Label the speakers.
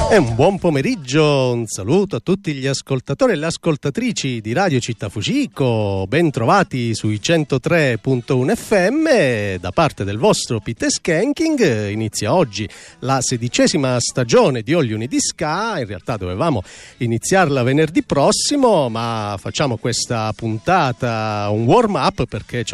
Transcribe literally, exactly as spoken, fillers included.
Speaker 1: E un buon pomeriggio, un saluto a tutti gli ascoltatori e le ascoltatrici di Radio Città Fucico, ben trovati sui centotré virgola uno F M da parte del vostro Peter Skanking. Inizia oggi la sedicesima stagione di All You Need Is Ska. In realtà dovevamo iniziarla venerdì prossimo, ma facciamo questa puntata un warm up perché c'è